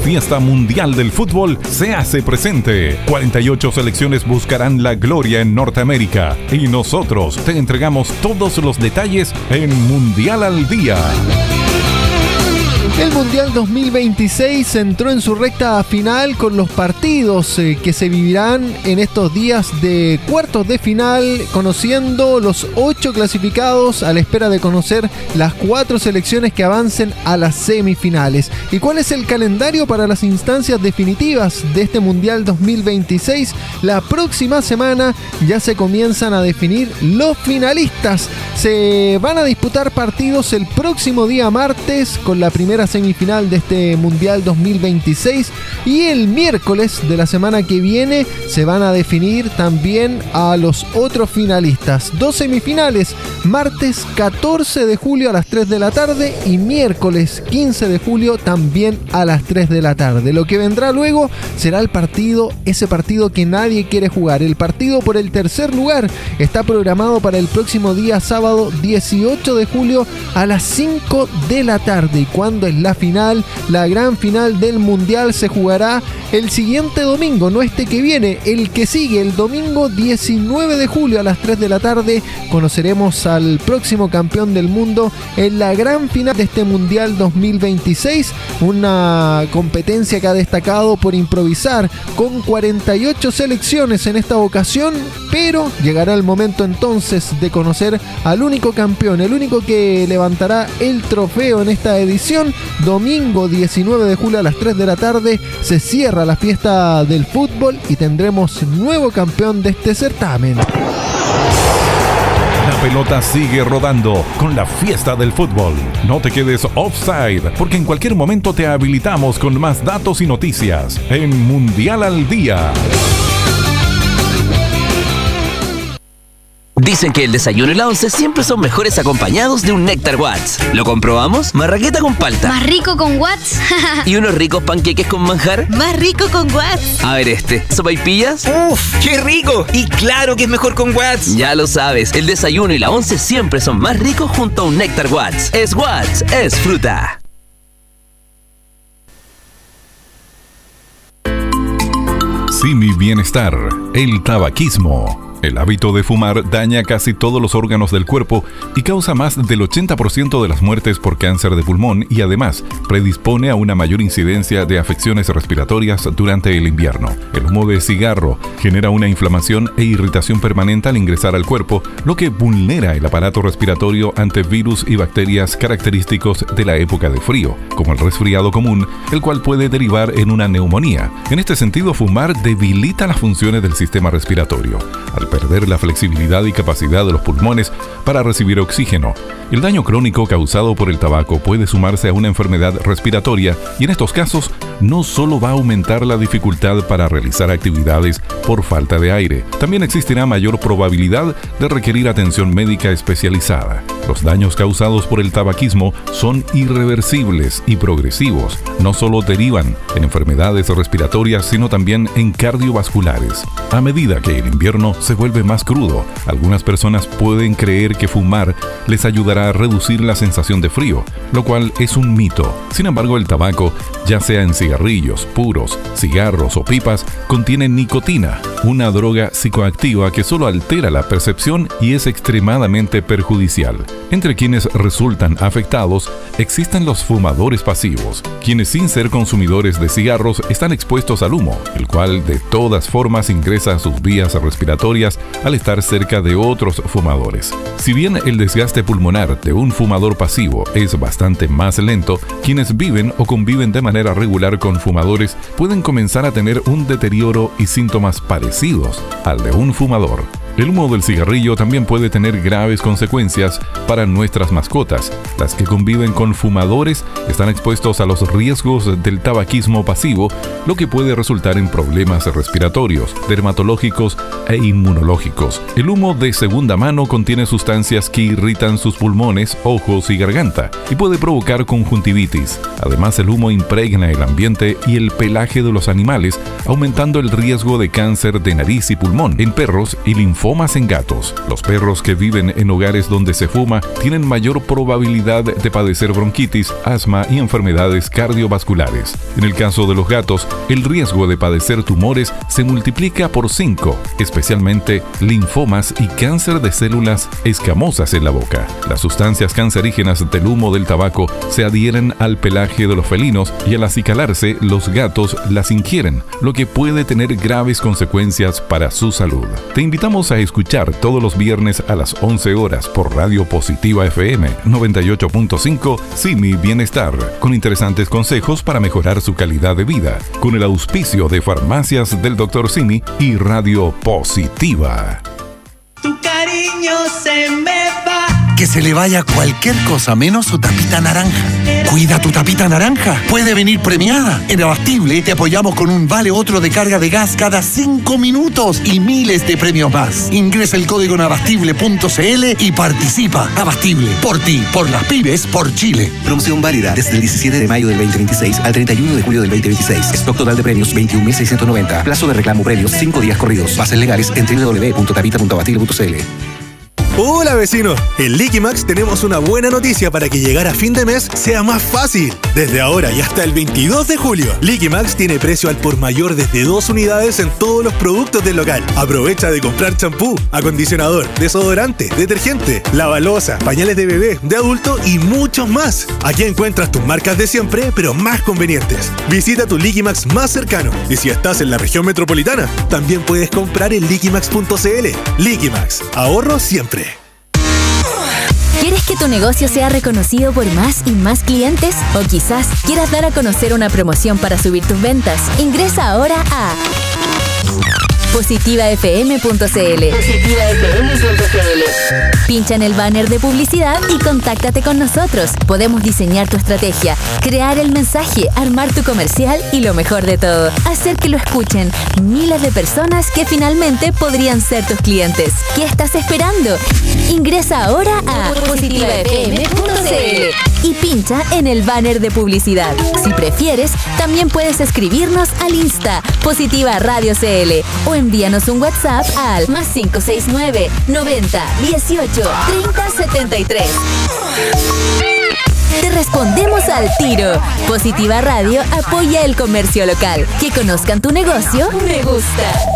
fiesta mundial del fútbol se hace presente. 48 selecciones buscarán la gloria en Norteamérica y nosotros te entregamos todos los detalles en Mundial al Día. El Mundial 2026 entró en su recta final con los partidos que se vivirán en estos días de cuartos de final, conociendo los 8 clasificados a la espera de conocer las 4 selecciones que avancen a las semifinales. ¿Y cuál es el calendario para las instancias definitivas de este Mundial 2026? La próxima semana ya se comienzan a definir los finalistas. Se van a disputar partidos el próximo día martes con la primera semifinal de este Mundial 2026 y el miércoles de la semana que viene se van a definir también a los otros finalistas. 2 semifinales, martes 14 de julio a las 3 de la tarde y miércoles 15 de julio también a las 3 de la tarde. Lo que vendrá luego será ese partido que nadie quiere jugar. El partido por el tercer lugar está programado para el próximo día sábado 18 de julio a las 5 de la tarde. ¿Y cuándo es la final? La gran final del Mundial se jugará el siguiente domingo, no este que viene, el que sigue, el domingo 19 de julio a las 3 de la tarde. Conoceremos al próximo campeón del mundo en la gran final de este Mundial 2026, una competencia que ha destacado por improvisar con 48 selecciones en esta ocasión, pero llegará el momento entonces de conocer al único campeón, el único que levantará el trofeo en esta edición. Domingo 19 de julio a las 3 de la tarde se cierra la fiesta del fútbol y tendremos nuevo campeón de este certamen. La pelota sigue rodando con la fiesta del fútbol. No te quedes offside, porque en cualquier momento te habilitamos con más datos y noticias en Mundial al Día. Dicen que el desayuno y la once siempre son mejores acompañados de un Néctar Watts. ¿Lo comprobamos? Marraqueta con palta. ¿Más rico con Watts? ¿Y unos ricos panqueques con manjar? Más rico con Watts. A ver ¿sopaipillas? ¡Uf! ¡Qué rico! Y claro que es mejor con Watts. Ya lo sabes, el desayuno y la once siempre son más ricos junto a un Néctar Watts. Es Watts, es fruta. Simi Bienestar, el tabaquismo. El hábito de fumar daña casi todos los órganos del cuerpo y causa más del 80% de las muertes por cáncer de pulmón y además predispone a una mayor incidencia de afecciones respiratorias durante el invierno. El humo de cigarro genera una inflamación e irritación permanente al ingresar al cuerpo, lo que vulnera el aparato respiratorio ante virus y bacterias característicos de la época de frío, como el resfriado común, el cual puede derivar en una neumonía. En este sentido, fumar debilita las funciones del sistema respiratorio, al perder la flexibilidad y capacidad de los pulmones para recibir oxígeno. El daño crónico causado por el tabaco puede sumarse a una enfermedad respiratoria y en estos casos no solo va a aumentar la dificultad para realizar actividades por falta de aire, también existirá mayor probabilidad de requerir atención médica especializada. Los daños causados por el tabaquismo son irreversibles y progresivos. No solo derivan en enfermedades respiratorias, sino también en cardiovasculares. A medida que el invierno se vuelve más crudo, algunas personas pueden creer que fumar les ayudará a reducir la sensación de frío, lo cual es un mito. Sin embargo, el tabaco, ya sea en cigarrillos, puros, cigarros o pipas, contiene nicotina, una droga psicoactiva que solo altera la percepción y es extremadamente perjudicial. Entre quienes resultan afectados existen los fumadores pasivos, quienes sin ser consumidores de cigarros están expuestos al humo, el cual de todas formas ingresa a sus vías respiratorias al estar cerca de otros fumadores. Si bien el desgaste pulmonar de un fumador pasivo es bastante más lento, quienes viven o conviven de manera regular con fumadores pueden comenzar a tener un deterioro y síntomas parecidos al de un fumador. El humo del cigarrillo también puede tener graves consecuencias para nuestras mascotas. Las que conviven con fumadores están expuestos a los riesgos del tabaquismo pasivo, lo que puede resultar en problemas respiratorios, dermatológicos e inmunológicos. El humo de segunda mano contiene sustancias que irritan sus pulmones, ojos y garganta y puede provocar conjuntivitis. Además, el humo impregna el ambiente y el pelaje de los animales, aumentando el riesgo de cáncer de nariz y pulmón en perros y linfoma linfomas en gatos. Los perros que viven en hogares donde se fuma tienen mayor probabilidad de padecer bronquitis, asma y enfermedades cardiovasculares. En el caso de los gatos, el riesgo de padecer tumores se multiplica por 5, especialmente linfomas y cáncer de células escamosas en la boca. Las sustancias cancerígenas del humo del tabaco se adhieren al pelaje de los felinos y al acicalarse, los gatos las ingieren, lo que puede tener graves consecuencias para su salud. Te invitamos a escuchar todos los viernes a las 11 horas por Radio Positiva FM 98.5 Simi Bienestar, con interesantes consejos para mejorar su calidad de vida, con el auspicio de Farmacias del Dr. Simi y Radio Positiva. Tu cariño se me va. Que se le vaya cualquier cosa menos su tapita naranja. Cuida tu tapita naranja. Puede venir premiada. En Abastible te apoyamos con un vale otro de carga de gas cada 5 minutos y miles de premios más. Ingresa el código en abastible.cl y participa. Abastible. Por ti, por las pymes, por Chile. Promoción válida desde el 17 de mayo del 2026 al 31 de julio del 2026. Stock total de premios 21.690. Plazo de reclamo premios 5 días corridos. Bases legales en www.tapita.abastible.cl. Hola vecinos, en Liqui Max tenemos una buena noticia para que llegar a fin de mes sea más fácil. Desde ahora y hasta el 22 de julio, Liqui Max tiene precio al por mayor desde 2 unidades en todos los productos del local. Aprovecha de comprar champú, acondicionador, desodorante, detergente, lavaloza, pañales de bebé, de adulto y muchos más. Aquí encuentras tus marcas de siempre, pero más convenientes. Visita tu Liqui Max más cercano y si estás en la región metropolitana, también puedes comprar en liquimax.cl. Liqui Max, ahorro siempre. ¿Quieres que tu negocio sea reconocido por más y más clientes? ¿O quizás quieras dar a conocer una promoción para subir tus ventas? Ingresa ahora a positivafm.cl. Pincha en el banner de publicidad y contáctate con nosotros. Podemos diseñar tu estrategia, crear el mensaje, armar tu comercial y lo mejor de todo, hacer que lo escuchen miles de personas que finalmente podrían ser tus clientes. ¿Qué estás esperando? Ingresa ahora a positivafm.cl y pincha en el banner de publicidad. Si prefieres, también puedes escribirnos al Insta Positiva Radio CL o envíanos un WhatsApp al +569 90 18 30 73. Te respondemos al tiro. Positiva Radio apoya el comercio local. Que conozcan tu negocio, me gusta.